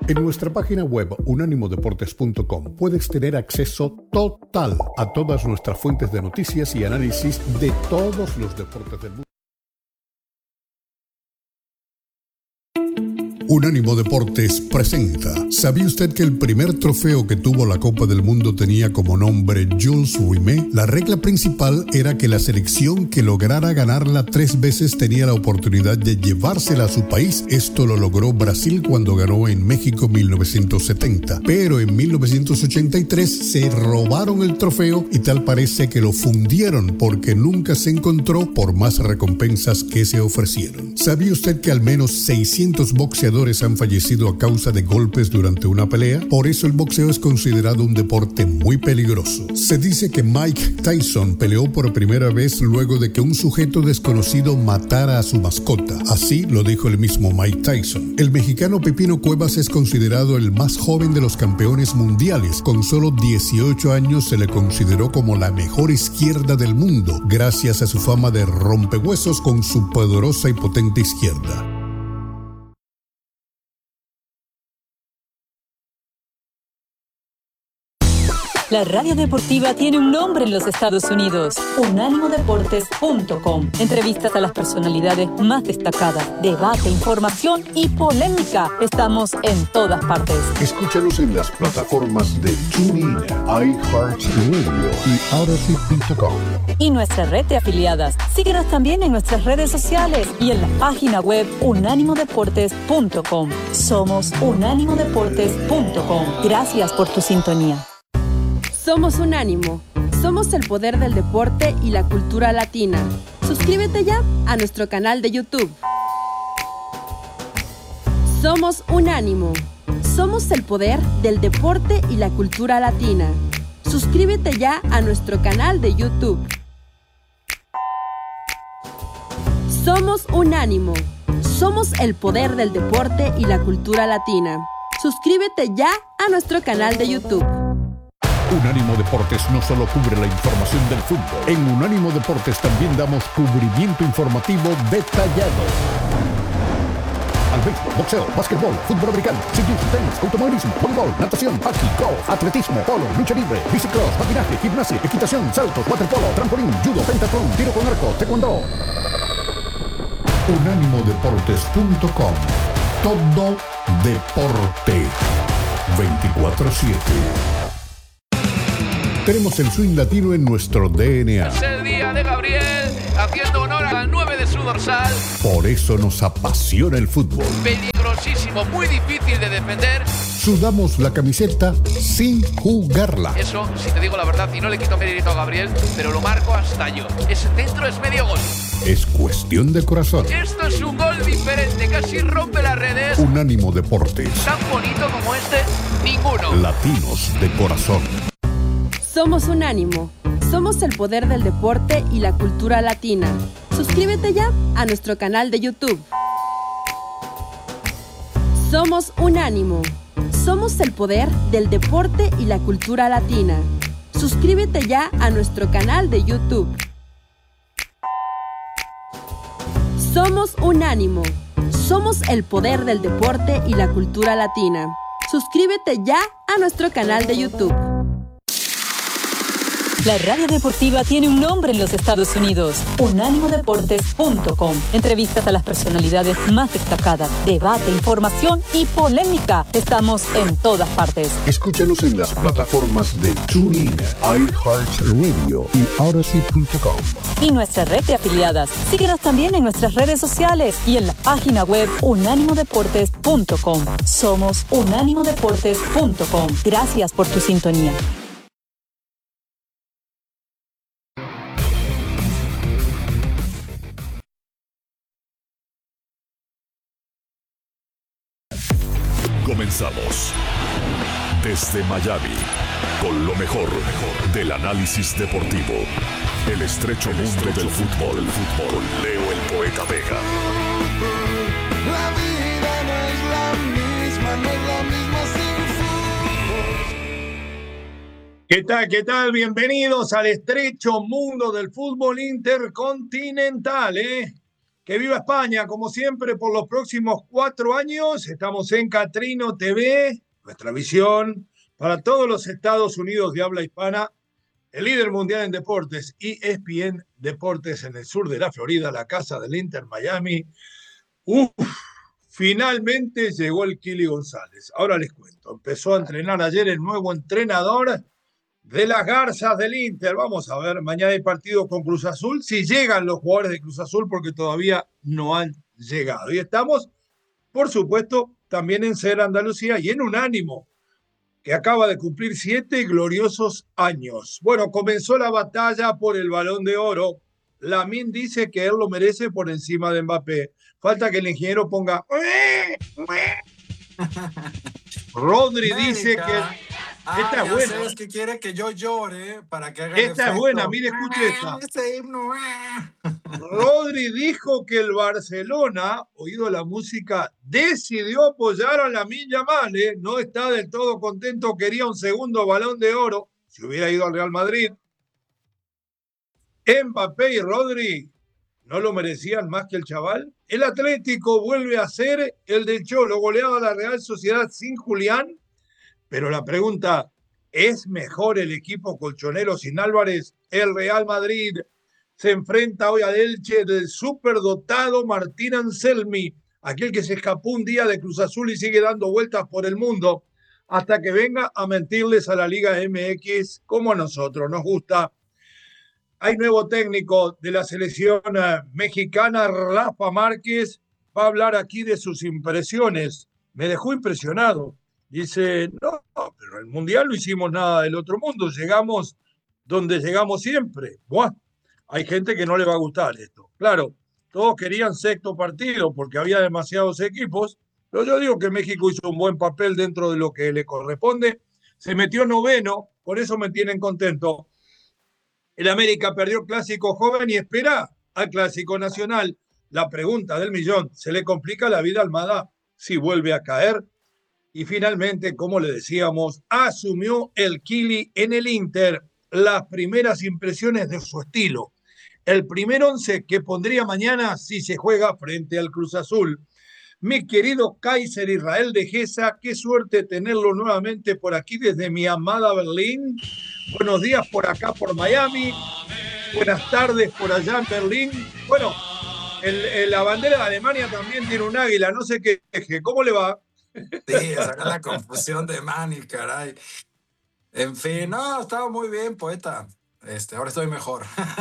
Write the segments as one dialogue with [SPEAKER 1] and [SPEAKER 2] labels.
[SPEAKER 1] En nuestra página web unánimodeportes.com puedes tener acceso total a todas nuestras fuentes de noticias y análisis de todos los deportes del mundo. Unánimo Deportes presenta. ¿Sabía usted que el primer trofeo que tuvo la Copa del Mundo tenía como nombre Jules Rimet? La regla principal era que la selección que lograra ganarla 3 veces tenía la oportunidad de llevársela a su país. Esto lo logró Brasil cuando ganó en México 1970. Pero en 1983 se robaron el trofeo y tal parece que lo fundieron porque nunca se encontró por más recompensas que se ofrecieron. ¿Sabía usted que al menos 600 boxeadores han fallecido a causa de golpes durante una pelea? Por eso el boxeo es considerado un deporte muy peligroso. Se dice que Mike Tyson peleó por primera vez luego de que un sujeto desconocido matara a su mascota. Así lo dijo el mismo Mike Tyson. El mexicano Pepino Cuevas es considerado el más joven de los campeones mundiales. Con solo 18 años se le consideró como la mejor izquierda del mundo, gracias a su fama de rompehuesos con su poderosa y potente izquierda.
[SPEAKER 2] La radio deportiva tiene un nombre en los Estados Unidos: unánimodeportes.com. Entrevistas a las personalidades más destacadas, debate, información y polémica. Estamos en todas partes.
[SPEAKER 1] Escúchanos en las plataformas de TuneIn, iHeartRadio y Odyssey.com.
[SPEAKER 2] Y nuestra red de afiliadas. Síguenos también en nuestras redes sociales y en la página web unánimodeportes.com. Somos unánimodeportes.com. Gracias por tu sintonía.
[SPEAKER 3] Somos Unánimo. Somos el poder del deporte y la cultura latina. Suscríbete ya a nuestro canal de YouTube. Somos Unánimo. Somos el poder del deporte y la cultura latina. Suscríbete ya a nuestro canal de YouTube. Somos Unánimo. Somos el poder del deporte y la cultura latina. Suscríbete ya a nuestro canal de YouTube.
[SPEAKER 1] Unánimo Deportes no solo cubre la información del fútbol. En Unánimo Deportes también damos cubrimiento informativo detallado al béisbol, boxeo, básquetbol, fútbol americano, ciclismo, tenis, automovilismo, voleibol, natación, hockey, golf, atletismo, polo, lucha libre, bicicross, patinaje, gimnasia, equitación, saltos, waterpolo, trampolín, judo, pentatlón, tiro con arco, taekwondo. Unánimodeportes.com. Todo deporte 24/7. Tenemos el swing latino en nuestro DNA.
[SPEAKER 4] Es el día de Gabriel, haciendo honor al 9 de su dorsal.
[SPEAKER 1] Por eso nos apasiona el fútbol.
[SPEAKER 4] Peligrosísimo, muy difícil de defender.
[SPEAKER 1] Sudamos la camiseta sin jugarla.
[SPEAKER 4] Eso, si te digo la verdad, y no le quito mérito a Gabriel, pero lo marco hasta yo. Ese centro es medio gol.
[SPEAKER 1] Es cuestión de corazón.
[SPEAKER 4] Esto es un gol diferente, casi rompe las redes.
[SPEAKER 1] Unánimo Deportes.
[SPEAKER 4] Tan bonito como este, ninguno.
[SPEAKER 1] Latinos de corazón.
[SPEAKER 3] Somos Unánimo. Somos el poder del deporte y la cultura latina. Suscríbete ya a nuestro canal de YouTube. Somos Unánimo. Somos el poder del deporte y la cultura latina. Suscríbete ya a nuestro canal de YouTube. Somos Unánimo. Somos el poder del deporte y la cultura latina. Suscríbete ya a nuestro canal de YouTube.
[SPEAKER 2] La radio deportiva tiene un nombre en los Estados Unidos: unánimodeportes.com. Entrevistas a las personalidades más destacadas, debate, información y polémica. Estamos en todas partes.
[SPEAKER 1] Escúchanos en las plataformas de TuneIn, iHeartRadio y Odyssey.com.
[SPEAKER 2] Y nuestra red de afiliadas. Síguenos también en nuestras redes sociales y en la página web unánimodeportes.com. Somos unánimodeportes.com. Gracias por tu sintonía.
[SPEAKER 5] Comenzamos desde Miami con lo mejor del análisis deportivo. El estrecho mundo del fútbol con Leo el Poeta Vega.
[SPEAKER 6] La vida no es la misma, no es la misma sin fútbol.
[SPEAKER 7] ¿Qué tal? ¿Qué tal? Bienvenidos al estrecho mundo del fútbol intercontinental, Que viva España, como siempre, por los próximos 4 años. Estamos en Catrino TV, nuestra visión para todos los Estados Unidos de habla hispana. El líder mundial en deportes, ESPN Deportes en el sur de la Florida, la casa del Inter Miami. Finalmente llegó el Kili González. Ahora les cuento, empezó a entrenar ayer el nuevo entrenador de las Garzas del Inter. Vamos a ver, mañana hay partido con Cruz Azul, si llegan los jugadores de Cruz Azul, porque todavía no han llegado. Y estamos, por supuesto, también en Ser Andalucía y en Unánimo, que acaba de cumplir 7 gloriosos años. Bueno, comenzó la batalla por el Balón de Oro. Lamine dice que él lo merece por encima de Mbappé. Falta que el ingeniero ponga... Rodri dice que... Esta es buena.
[SPEAKER 8] Es que quiere que yo llore para que haga
[SPEAKER 7] esta es buena, mire, escuche esta.
[SPEAKER 8] Este himno.
[SPEAKER 7] Rodri dijo que el Barcelona, oído la música, decidió apoyar a Lamine Yamal, no está del todo contento, quería un segundo Balón de Oro, si hubiera ido al Real Madrid. Mbappé y Rodri no lo merecían más que el chaval. El Atlético vuelve a ser el del Cholo, goleado a la Real Sociedad sin Julián. Pero la pregunta, ¿es mejor el equipo colchonero sin Álvarez? El Real Madrid se enfrenta hoy al Elche del superdotado Martín Anselmi, aquel que se escapó un día de Cruz Azul y sigue dando vueltas por el mundo hasta que venga a mentirles a la Liga MX como a nosotros nos gusta. Hay nuevo técnico de la selección mexicana, Rafa Márquez, va a hablar aquí de sus impresiones. Me dejó impresionado. Dice, no, pero el Mundial no hicimos nada del otro mundo, llegamos donde llegamos siempre. Buah, hay gente que no le va a gustar esto. Claro, todos querían sexto partido porque había demasiados equipos, pero yo digo que México hizo un buen papel dentro de lo que le corresponde. Se metió noveno, por eso me tienen contento. El América perdió el clásico joven y espera al clásico nacional. La pregunta del millón, ¿se le complica la vida a Almada si vuelve a caer? Y finalmente, como le decíamos, asumió el Kili en el Inter. Las primeras impresiones de su estilo. El primer 11 que pondría mañana si se juega frente al Cruz Azul. Mi querido Kaiser Israel de Gesa, qué suerte tenerlo nuevamente por aquí desde mi amada Berlín. Buenos días por acá por Miami. Buenas tardes por allá en Berlín. Bueno, la bandera de Alemania también tiene un águila, no sé qué eje. ¿Cómo le va?
[SPEAKER 8] Sí, saca la confusión de Manny, caray. En fin, no, estaba muy bien, poeta. Ahora estoy mejor.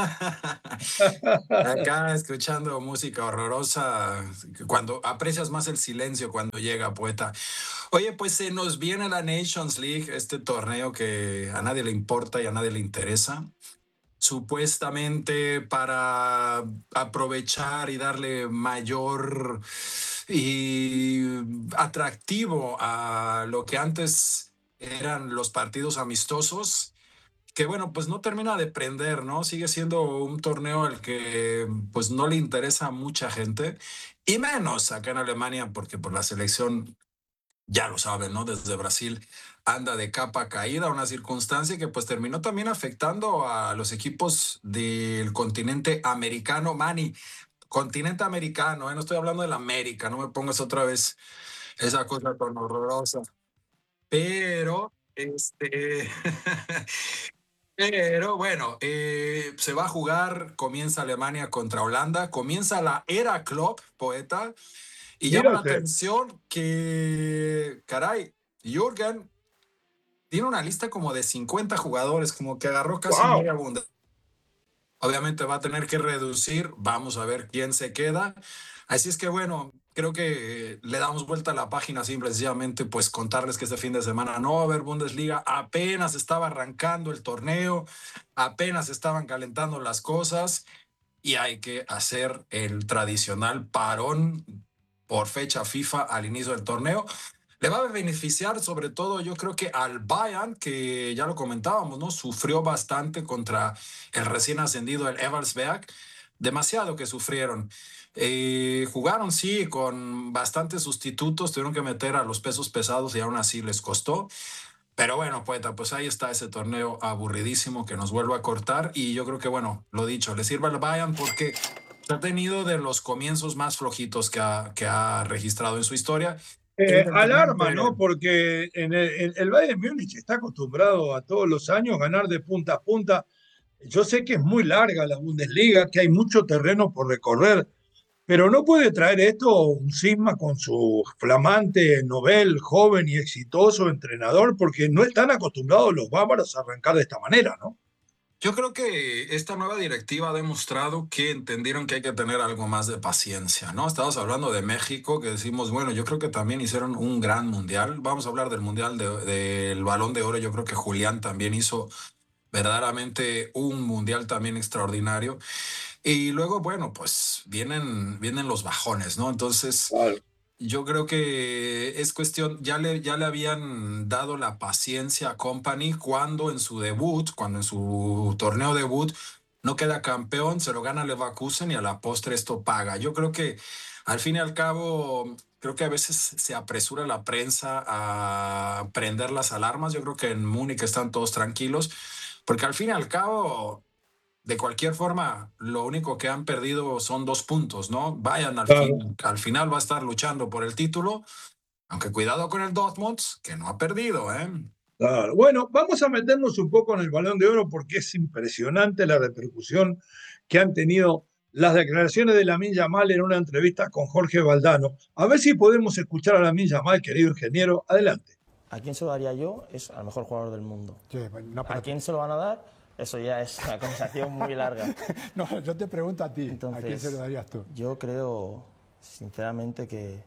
[SPEAKER 8] Acá escuchando música horrorosa, cuando aprecias más el silencio cuando llega, poeta. Oye, pues se nos viene la Nations League, este torneo que a nadie le importa y a nadie le interesa. Supuestamente para aprovechar y darle mayor y atractivo a lo que antes eran los partidos amistosos, que bueno, pues no termina de prender, ¿no? Sigue siendo un torneo al que pues no le interesa a mucha gente, y menos acá en Alemania, porque por la selección, ya lo saben, ¿no? Desde Brasil anda de capa caída, una circunstancia que pues terminó también afectando a los equipos del continente americano, Manny. Continente americano, no estoy hablando de la América, no me pongas otra vez esa cosa tan horrorosa. Pero, pero bueno, se va a jugar, comienza Alemania contra Holanda, comienza la era Klopp, poeta, y llama la atención que, caray, Jürgen tiene una lista como de 50 jugadores, como que agarró casi media Bundesliga. Obviamente va a tener que reducir, vamos a ver quién se queda. Así es que bueno, creo que le damos vuelta a la página simple, sencillamente pues contarles que este fin de semana no va a haber Bundesliga, apenas estaba arrancando el torneo, apenas estaban calentando las cosas y hay que hacer el tradicional parón por fecha FIFA al inicio del torneo. Le va a beneficiar sobre todo, yo creo que al Bayern, que ya lo comentábamos, ¿no? Sufrió bastante contra el recién ascendido, el Eversberg. Demasiado que sufrieron. Jugaron, sí, con bastantes sustitutos, tuvieron que meter a los pesos pesados y aún así les costó. Pero bueno, poeta, pues ahí está ese torneo aburridísimo que nos vuelve a cortar. Y yo creo que, bueno, lo dicho, le sirve al Bayern porque Ha tenido de los comienzos más flojitos que ha registrado en su historia.
[SPEAKER 7] Alarma, ¿no? Porque el Bayern Múnich está acostumbrado a todos los años ganar de punta a punta. Yo sé que es muy larga la Bundesliga, que hay mucho terreno por recorrer, pero no puede traer esto un cisma con su flamante, novel, joven y exitoso entrenador, porque no están acostumbrados los bávaros a arrancar de esta manera, ¿no?
[SPEAKER 8] Yo creo que esta nueva directiva ha demostrado que entendieron que hay que tener algo más de paciencia, ¿no? Estamos hablando de México, que decimos, bueno, yo creo que también hicieron un gran mundial. Vamos a hablar del mundial del Balón de Oro. Yo creo que Julián también hizo verdaderamente un mundial también extraordinario. Y luego, bueno, pues vienen los bajones, ¿no? Entonces,
[SPEAKER 7] Claro.
[SPEAKER 8] yo creo que es cuestión, ya le habían dado la paciencia a Company cuando en su torneo debut no queda campeón, se lo gana Leverkusen y a la postre esto paga. Yo creo que al fin y al cabo, creo que a veces se apresura la prensa a prender las alarmas. Yo creo que en Múnich están todos tranquilos, porque al fin y al cabo, de cualquier forma, lo único que han perdido son 2 puntos, ¿no? Vayan
[SPEAKER 7] Claro.
[SPEAKER 8] al final va a estar luchando por el título, aunque cuidado con el Dortmund, que no ha perdido, ¿eh?
[SPEAKER 7] Claro. Bueno, vamos a meternos un poco en el Balón de Oro porque es impresionante la repercusión que han tenido las declaraciones de Lamine Yamal en una entrevista con Jorge Valdano. A ver si podemos escuchar a Lamine Yamal, querido ingeniero. Adelante.
[SPEAKER 9] ¿A quién se lo daría yo? Es al mejor jugador del mundo.
[SPEAKER 10] Sí, no,
[SPEAKER 9] ¿A quién se lo van a dar? Eso ya es una conversación muy larga.
[SPEAKER 10] No, yo te pregunto a ti,
[SPEAKER 9] Entonces,
[SPEAKER 10] ¿a quién se lo darías tú?
[SPEAKER 9] Yo creo, sinceramente, que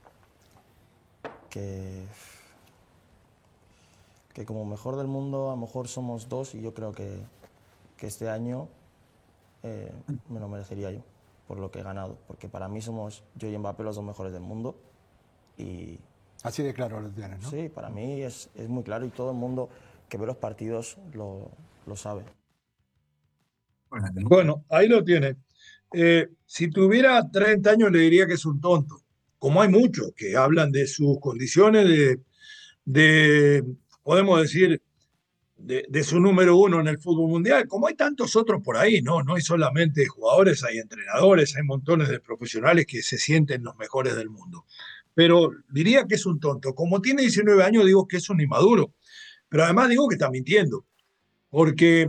[SPEAKER 9] como mejor del mundo a lo mejor somos 2 y yo creo que este año me lo merecería yo por lo que he ganado, porque para mí somos yo y Mbappé los 2 mejores del mundo y...
[SPEAKER 10] Así de claro lo tienes, ¿no?
[SPEAKER 9] Sí, para mí es muy claro y todo el mundo que ve los partidos lo sabe.
[SPEAKER 7] Bueno, ahí lo tiene. Si tuviera 30 años le diría que es un tonto, como hay muchos que hablan de sus condiciones podemos decir, de su número 1 en el fútbol mundial, como hay tantos otros por ahí, ¿no? No hay solamente jugadores, hay entrenadores, hay montones de profesionales que se sienten los mejores del mundo. Pero diría que es un tonto. Como tiene 19 años, digo que es un inmaduro. Pero además digo que está mintiendo, porque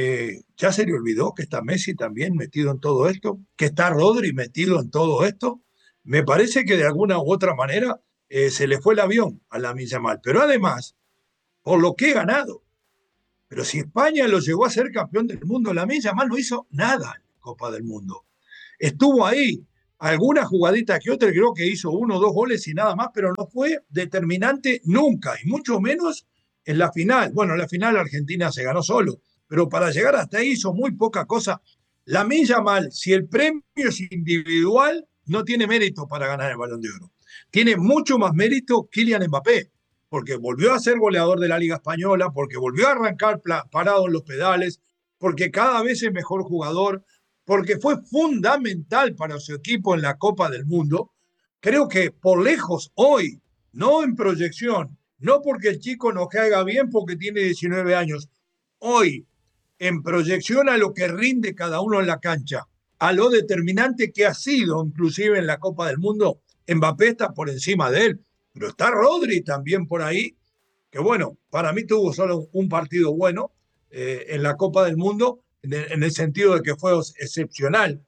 [SPEAKER 7] ya se le olvidó que está Messi también metido en todo esto, que está Rodri metido en todo esto. Me parece que de alguna u otra manera se le fue el avión a Lamine Yamal. Pero además, por lo que he ganado, pero si España lo llegó a ser campeón del mundo, Lamine Yamal no hizo nada en la Copa del Mundo. Estuvo ahí, alguna jugadita que otra, creo que hizo 1 o 2 goles y nada más, pero no fue determinante nunca, y mucho menos en la final. Bueno, en la final Argentina se ganó solo, pero para llegar hasta ahí hizo muy poca cosa. Lamine Yamal, si el premio es individual, no tiene mérito para ganar el Balón de Oro. Tiene mucho más mérito Kylian Mbappé, porque volvió a ser goleador de la Liga Española, porque volvió a arrancar parado en los pedales, porque cada vez es mejor jugador, porque fue fundamental para su equipo en la Copa del Mundo. Creo que por lejos hoy, no en proyección, no porque el chico nos caiga bien porque tiene 19 años, hoy en proyección a lo que rinde cada uno en la cancha, a lo determinante que ha sido inclusive en la Copa del Mundo, Mbappé está por encima de él. Pero está Rodri también por ahí, que bueno, para mí tuvo solo un partido bueno en la Copa del Mundo, en el sentido de que fue excepcional.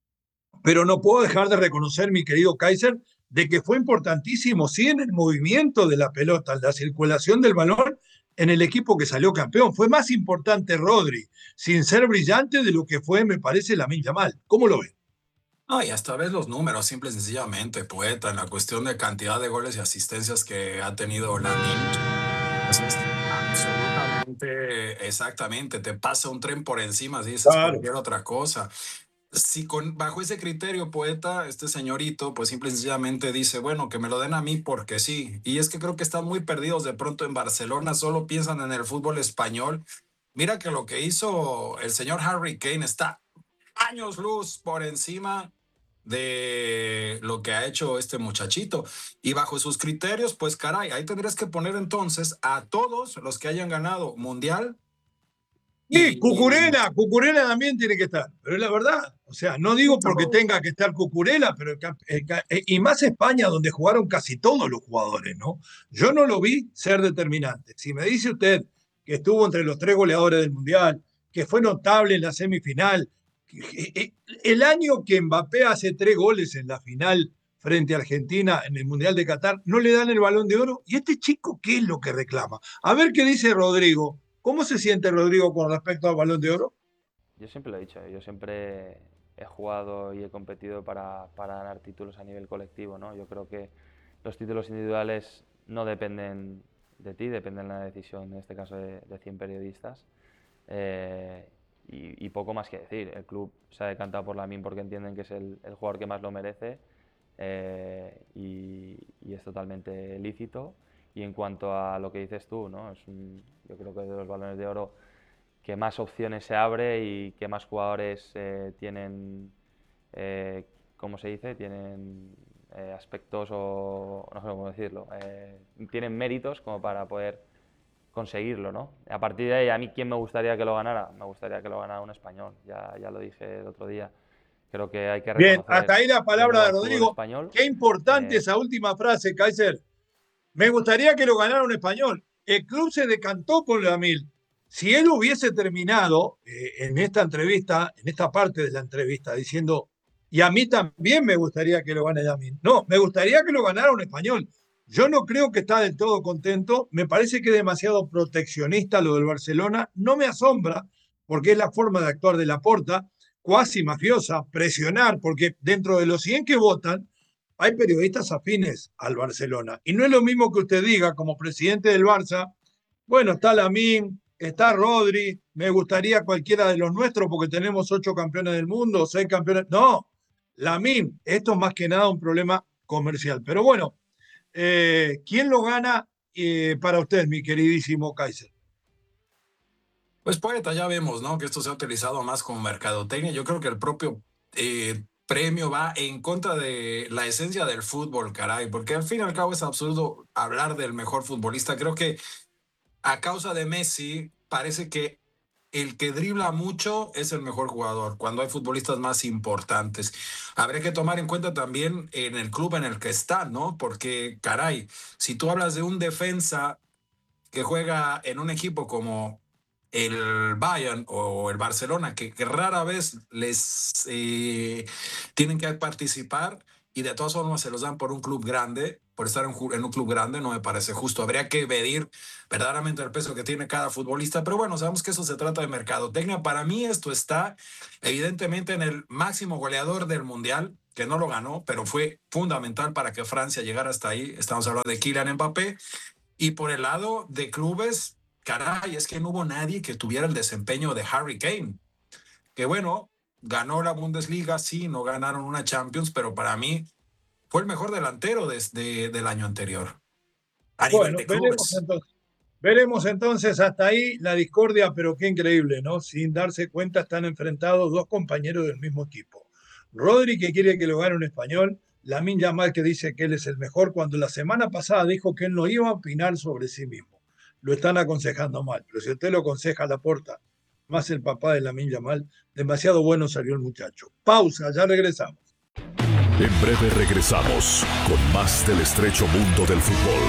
[SPEAKER 7] Pero no puedo dejar de reconocer, mi querido Kaiser, de que fue importantísimo, sí, en el movimiento de la pelota, en la circulación del balón, en el equipo que salió campeón. Fue más importante Rodri, sin ser brillante, de lo que fue, me parece, Lamine Yamal. ¿Cómo lo ves?
[SPEAKER 8] No, y hasta ves los números, simple y sencillamente, poeta, en la cuestión de cantidad de goles y asistencias que ha tenido Lamine. Pues es absolutamente, exactamente, te pasa un tren por encima si dices cualquier otra cosa. Si bajo ese criterio, poeta, este señorito, pues simple y sencillamente dice, bueno, que me lo den a mí porque sí. Y es que creo que están muy perdidos de pronto en Barcelona, solo piensan en el fútbol español. Mira que lo que hizo el señor Harry Kane está años luz por encima de lo que ha hecho este muchachito. Y bajo sus criterios, pues caray, ahí tendrías que poner entonces a todos los que hayan ganado Mundial,
[SPEAKER 7] Sí, Cucurella también tiene que estar, pero es la verdad. O sea, no digo porque tenga que estar Cucurella, pero y más España, donde jugaron casi todos los jugadores, ¿no? Yo no lo vi ser determinante. Si me dice usted que estuvo entre los 3 goleadores del Mundial, que fue notable en la semifinal, el año que Mbappé hace 3 goles en la final frente a Argentina en el Mundial de Qatar, no le dan el Balón de Oro. ¿Y este chico qué es lo que reclama? A ver qué dice Rodrigo. ¿Cómo se siente Rodrigo con respecto al Balón de Oro?
[SPEAKER 11] Yo siempre lo he dicho, yo siempre he jugado y he competido para ganar títulos a nivel colectivo, ¿no? Yo creo que los títulos individuales no dependen de ti, dependen de la decisión, en este caso de 100 periodistas. Y poco más que decir. El club se ha decantado por Lamine porque entienden que es el jugador que más lo merece, y es totalmente lícito. Y en cuanto a lo que dices tú, ¿no? Yo creo que de los Balones de Oro que más opciones se abre y que más jugadores tienen, ¿cómo se dice? Tienen aspectos o no sé cómo decirlo, tienen méritos como para poder conseguirlo, ¿no? A partir de ahí, a mí, ¿quién me gustaría que lo ganara? Me gustaría que lo ganara un español, ya lo dije el otro día. Creo que hay que reconocer...
[SPEAKER 7] Bien, hasta ahí la palabra de Rodrigo. Qué importante esa última frase, Kaiser. Me gustaría que lo ganara un español. El club se decantó por Lamine. Si él hubiese terminado en esta entrevista, en esta parte de la entrevista, diciendo, y a mí también me gustaría que lo gane Lamine. No, me gustaría que lo ganara un español. Yo no creo que está del todo contento. Me parece que es demasiado proteccionista lo del Barcelona. No me asombra, porque es la forma de actuar de Laporta, cuasi mafiosa, presionar, porque dentro de los 100 que votan, hay periodistas afines al Barcelona. Y no es lo mismo que usted diga, como presidente del Barça, bueno, está Lamine, está Rodri, me gustaría cualquiera de los nuestros porque tenemos 8 campeones del mundo, 6 campeones. No, Lamine, esto es más que nada un problema comercial. Pero bueno, ¿quién lo gana para usted, mi queridísimo Kaiser?
[SPEAKER 8] Pues Poeta, ya vemos, ¿no? Que esto se ha utilizado más como mercadotecnia. Yo creo que el propio premio va en contra de la esencia del fútbol, caray, porque al fin y al cabo es absurdo hablar del mejor futbolista. Creo que a causa de Messi parece que el que dribla mucho es el mejor jugador, cuando hay futbolistas más importantes. Habría que tomar en cuenta también en el club en el que está, ¿no? Porque, caray, si tú hablas de un defensa que juega en un equipo como el Bayern o el Barcelona, que rara vez les tienen que participar y de todas formas se los dan por un club grande, por estar en un club grande, no me parece justo. Habría que medir verdaderamente el peso que tiene cada futbolista, pero bueno, sabemos que eso se trata de mercadotecnia. Para mí esto está evidentemente en el máximo goleador del Mundial, que no lo ganó, pero fue fundamental para que Francia llegara hasta ahí. Estamos hablando de Kylian Mbappé. Y por el lado de clubes, caray, es que no hubo nadie que tuviera el desempeño de Harry Kane, que bueno, ganó la Bundesliga, sí, no ganaron una Champions, pero para mí fue el mejor delantero del año anterior.
[SPEAKER 7] Bueno, veremos entonces hasta ahí la discordia, pero qué increíble, ¿no? Sin darse cuenta están enfrentados 2 compañeros del mismo equipo. Rodri, que quiere que lo gane un español, Lamine Yamal, que dice que él es el mejor, cuando la semana pasada dijo que él no iba a opinar sobre sí mismo. Lo están aconsejando mal, pero si usted lo aconseja a Laporta, más el papá de Lamine Yamal, demasiado bueno salió el muchacho. Pausa, ya regresamos.
[SPEAKER 5] En breve regresamos con más del estrecho mundo del fútbol.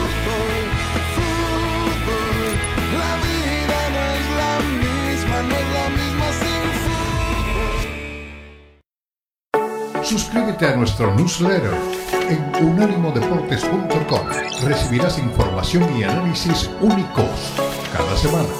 [SPEAKER 6] La vida no es la misma, no es la misma sin fútbol.
[SPEAKER 1] Suscríbete a nuestro newsletter en unánimodeportes.com. Recibirás información y análisis únicos cada semana.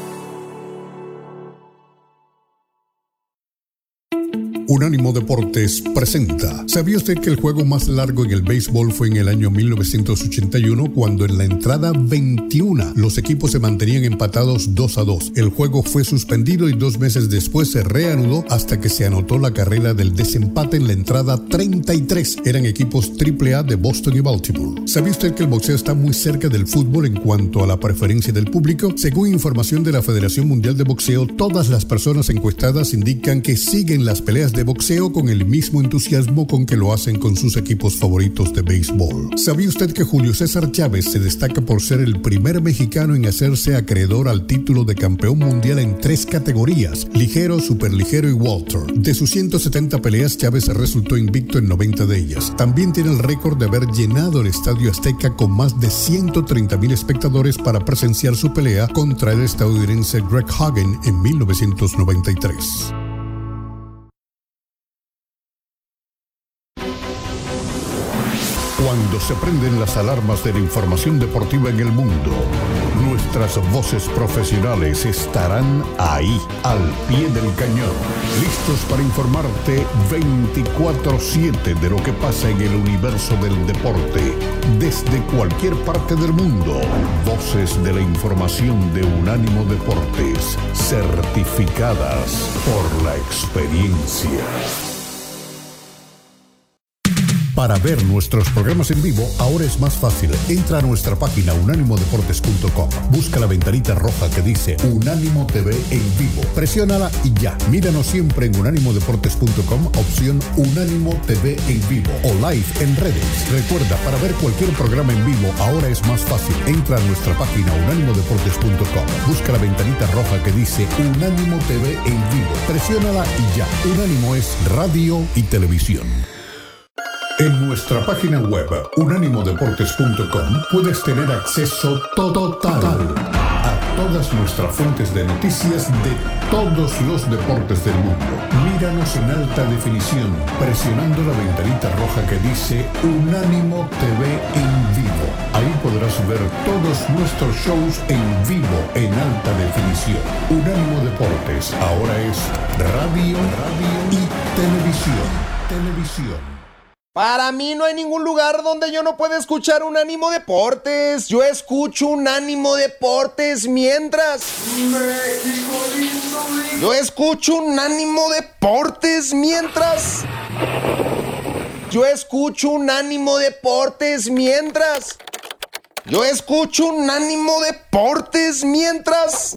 [SPEAKER 1] Unánimo Deportes presenta. ¿Sabía usted que el juego más largo en el béisbol fue en el año 1981, cuando en la entrada 21 los equipos se mantenían empatados 2-2? El juego fue suspendido y 2 meses después se reanudó hasta que se anotó la carrera del desempate en la entrada 33. Eran equipos AAA de Boston y Baltimore. ¿Sabía usted que el boxeo está muy cerca del fútbol en cuanto a la preferencia del público? Según información de la Federación Mundial de Boxeo, todas las personas encuestadas indican que siguen las peleas de de boxeo con el mismo entusiasmo con que lo hacen con sus equipos favoritos de béisbol. ¿Sabía usted que Julio César Chávez se destaca por ser el primer mexicano en hacerse acreedor al título de campeón mundial en 3 categorías: ligero, superligero y welter? De sus 170 peleas, Chávez resultó invicto en 90 de ellas. También tiene el récord de haber llenado el Estadio Azteca con más de 130,000 espectadores para presenciar su pelea contra el estadounidense Greg Hagen en 1993. Cuando se prenden las alarmas de la información deportiva en el mundo, nuestras voces profesionales estarán ahí, al pie del cañón, listos para informarte 24/7 de lo que pasa en el universo del deporte, desde cualquier parte del mundo. Voces de la información de Unánimo Deportes, certificadas por la experiencia. Para ver nuestros programas en vivo, ahora es más fácil. Entra a nuestra página unánimodeportes.com. Busca la ventanita roja que dice Unánimo TV en vivo. Presiónala y ya. Míranos siempre en unánimodeportes.com, opción Unánimo TV en vivo o live en redes. Recuerda, para ver cualquier programa en vivo, ahora es más fácil. Entra a nuestra página unánimodeportes.com. Busca la ventanita roja que dice Unánimo TV en vivo. Presiónala y ya. Unánimo es radio y televisión. En nuestra página web, unánimodeportes.com, puedes tener acceso total a todas nuestras fuentes de noticias de todos los deportes del mundo. Míranos en alta definición, presionando la ventanita roja que dice Unánimo TV en vivo. Ahí podrás ver todos nuestros shows en vivo en alta definición. Unánimo Deportes ahora es radio y televisión.
[SPEAKER 12] Para mí no hay ningún lugar donde yo no pueda escuchar Unánimo Deportes. Yo escucho Unánimo Deportes mientras... Yo escucho Unánimo Deportes mientras... Yo escucho Unánimo Deportes mientras... Yo escucho Unánimo Deportes mientras...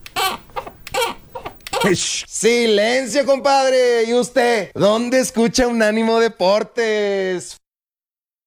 [SPEAKER 12] Silencio, compadre. ¿Y usted? ¿Dónde escucha Unánimo Deportes?